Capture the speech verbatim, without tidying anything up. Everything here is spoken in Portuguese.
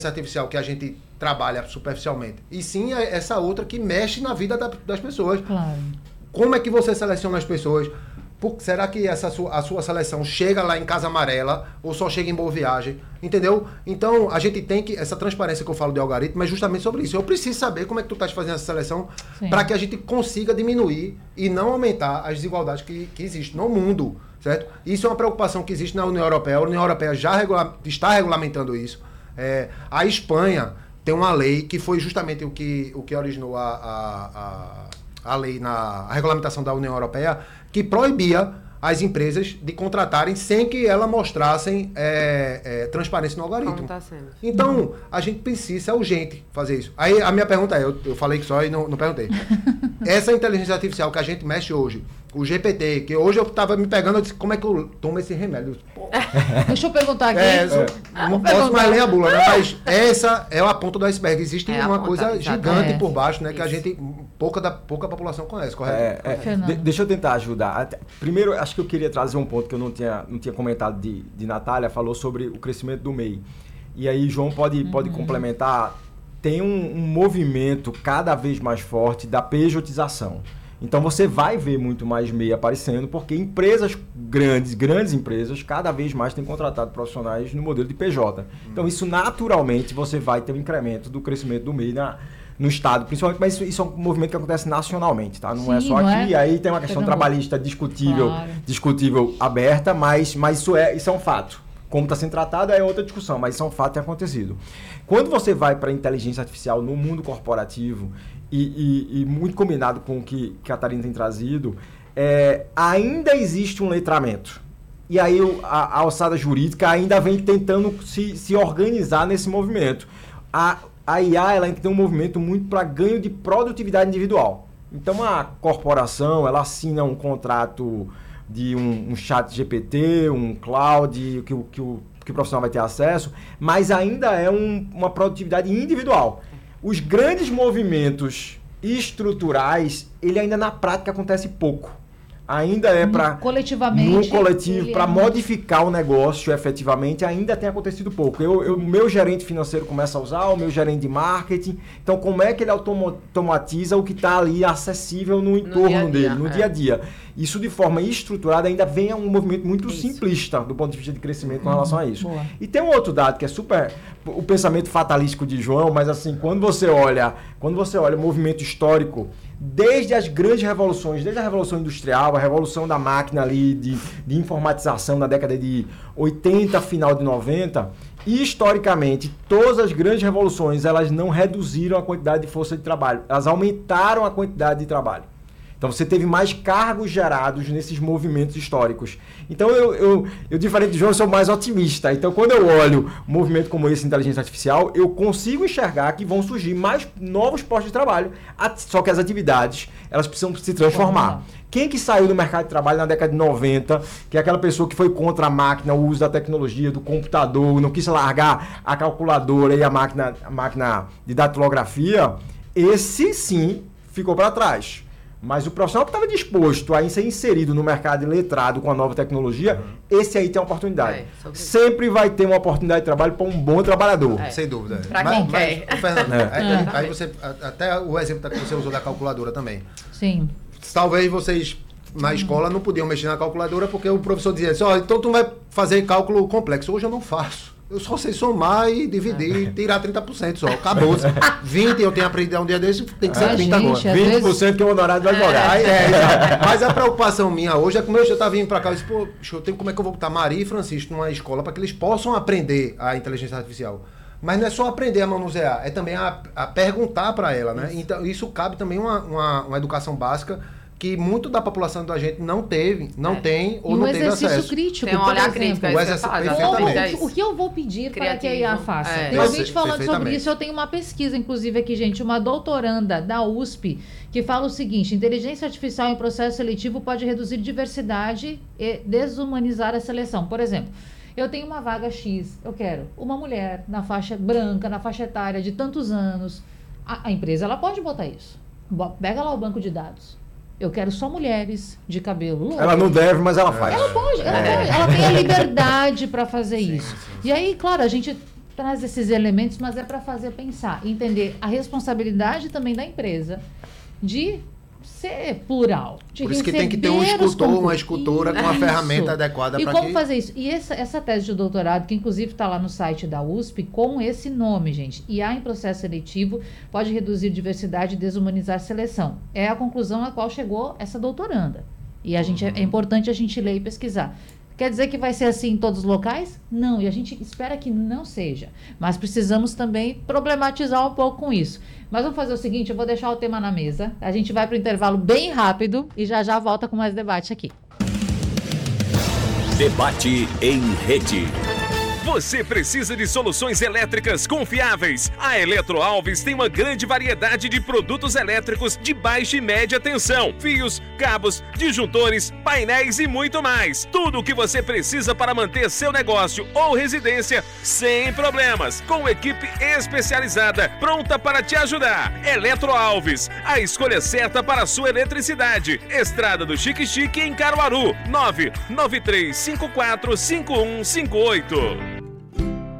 artificial que a gente trabalha superficialmente, e sim essa outra que mexe na vida da, das pessoas. Claro. Como é que você seleciona as pessoas? Por, será que essa sua, a sua seleção chega lá em Casa Amarela ou só chega em Boa Viagem? Entendeu? Então, a gente tem que... Essa transparência que eu falo de algoritmo é justamente sobre isso. Eu preciso saber como é que tu estás fazendo essa seleção para que a gente consiga diminuir e não aumentar as desigualdades que, que existem no mundo, certo? Isso é uma preocupação que existe na União Europeia. A União Europeia já regula, está regulamentando isso. É, a Espanha tem uma lei que foi justamente o que, o que originou a, a, a, a lei, na a regulamentação da União Europeia, que proibia as empresas de contratarem sem que elas mostrassem é, é, transparência no algoritmo. Tá sendo. Então, a gente precisa, é urgente fazer isso. Aí a minha pergunta é, eu, eu falei que só e não, não perguntei. Essa inteligência artificial que a gente mexe hoje, o G P T, que hoje eu estava me pegando, eu disse, como é que eu tomo esse remédio? Pô, deixa eu perguntar aqui. É, eu, é. Não posso perguntar. mais ler a bula, né? Mas essa é a ponta do iceberg. Existe é uma coisa ponta, gigante é. por baixo, né? Isso. Que a gente, pouca, da, pouca população conhece, correto? É, é. De, deixa eu tentar ajudar. Primeiro, acho que eu queria trazer um ponto que eu não tinha, não tinha comentado de, de Natália, falou sobre o crescimento do M E I. E aí, João pode, uhum. pode complementar. Tem um, um movimento cada vez mais forte da pejotização. Então você vai ver muito mais M E I aparecendo, porque empresas grandes, grandes empresas, cada vez mais têm contratado profissionais no modelo de P J. Então isso naturalmente você vai ter um incremento do crescimento do M E I na, no estado, principalmente, mas isso, isso é um movimento que acontece nacionalmente, tá? Não Sim, é só não aqui, é? Aí tem uma questão Pegando trabalhista discutível, claro. discutível aberta, mas, mas isso, é, isso é um fato. Como está sendo tratado é outra discussão, mas isso é um fato que tem acontecido. Quando você vai para a inteligência artificial no mundo corporativo, e, e, e muito combinado com o que a Catarina tem trazido, é, ainda existe um letramento. E aí a, a alçada jurídica ainda vem tentando se, se organizar nesse movimento. A, a I A ela tem um movimento muito para ganho de produtividade individual. Então a corporação ela assina um contrato de um, um chat G P T, um cloud, que, que, que, o, que o profissional vai ter acesso, mas ainda é um, uma produtividade individual. Os grandes movimentos estruturais, ele ainda na prática acontece pouco. Ainda é para... Coletivamente. No coletivo, para é... modificar o negócio efetivamente, ainda tem acontecido pouco. Eu, eu, o meu gerente financeiro começa a usar, o meu gerente de marketing. Então, como é que ele automatiza o que está ali acessível no entorno no dia -dia, dele, no é. dia a dia? Isso de forma estruturada ainda vem a um movimento muito isso. simplista do ponto de vista de crescimento com relação a isso. Boa. E tem um outro dado que é super... O pensamento fatalístico de João, mas assim, quando você olha, quando você olha o movimento histórico, desde as grandes revoluções, desde a Revolução Industrial, a Revolução da Máquina ali, de, de informatização na década de oitenta, final de noventa, e historicamente, todas as grandes revoluções, elas não reduziram a quantidade de força de trabalho, elas aumentaram a quantidade de trabalho. Então você teve mais cargos gerados nesses movimentos históricos. Então eu, eu, eu diferente de João, sou mais otimista. Então quando eu olho um movimento como esse de inteligência artificial, eu consigo enxergar que vão surgir mais novos postos de trabalho. Só que as atividades, elas precisam se transformar. Quem que saiu do mercado de trabalho na década de noventa, que é aquela pessoa que foi contra a máquina, o uso da tecnologia, do computador, não quis largar a calculadora e a máquina, a máquina de datilografia, esse sim ficou para trás. Mas o profissional que estava disposto a ser inserido no mercado letrado com a nova tecnologia, uhum. esse aí tem uma oportunidade. É, Sempre vai ter uma oportunidade de trabalho para um bom trabalhador. É. Sem dúvida. Para quem quer. Mas, Fernando, é. aí, aí você, até o exemplo que você usou da calculadora também. Sim. Talvez vocês na escola não podiam mexer na calculadora porque o professor dizia assim, ó, então tu vai fazer cálculo complexo. Hoje eu não faço. Eu só sei somar e dividir, é. tirar trinta por cento só. Acabou. vinte eu tenho aprendido um dia desse, tem que ser é, trinta gente, agora. vinte por cento vezes... que é o honorário do advogado. É, é, mas a preocupação minha hoje é como eu já estava vindo para cá, eu disse, pô, eu tenho, como é que eu vou botar Maria e Francisco numa escola para que eles possam aprender a inteligência artificial. Mas não é só aprender a manusear, é também a, a perguntar para ela, né? Então isso cabe também uma, uma, uma educação básica que muito da população da gente não teve, não é. tem ou e não um teve acesso. exercício crítico, tem um olhar crítico, o exercício perfeitamente. O que eu vou pedir para que a I A faça? É. Tem ouvinte falando sobre isso, eu tenho uma pesquisa, inclusive aqui, gente, uma doutoranda da U S P, que fala o seguinte, inteligência artificial em processo seletivo pode reduzir diversidade e desumanizar a seleção. Por exemplo, eu tenho uma vaga X, eu quero uma mulher na faixa branca, na faixa etária de tantos anos. A, a empresa, ela pode botar isso. Pega lá o banco de dados. Eu quero só mulheres de cabelo louro. Ela não deve, mas ela faz. Ela pode, ela, é. pode, ela tem a liberdade para fazer sim, isso. Sim, sim. E aí, claro, a gente traz esses elementos, mas é para fazer pensar, entender a responsabilidade também da empresa de ser plural. De Por isso que tem que ter um escultor, uma escultora isso. com a ferramenta adequada para E como que... fazer isso? E essa, essa tese de doutorado, que inclusive está lá no site da U S P, com esse nome, gente, I A em processo seletivo pode reduzir diversidade e desumanizar a seleção. É a conclusão a qual chegou essa doutoranda. E a gente, uhum. é importante a gente ler e pesquisar. Quer dizer que vai ser assim em todos os locais? Não, e a gente espera que não seja. Mas precisamos também problematizar um pouco com isso. Mas vamos fazer o seguinte, eu vou deixar o tema na mesa. A gente vai para o intervalo bem rápido e já já volta com mais debate aqui. Debate em rede. Você precisa de soluções elétricas confiáveis? A Eletro Alves tem uma grande variedade de produtos elétricos de baixa e média tensão, fios, cabos, disjuntores, painéis e muito mais. Tudo o que você precisa para manter seu negócio ou residência sem problemas, com equipe especializada pronta para te ajudar. Eletro Alves, a escolha certa para a sua eletricidade. Estrada do Chique Chique em Caruaru, nove nove três cinco quatro cinco um cinco oito.